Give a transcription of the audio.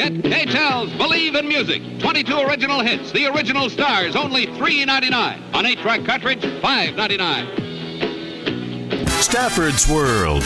Get K-Tel's Believe in Music. 22 original hits. The original stars, only $3.99. On 8-track cartridge, $5.99. Stafford's World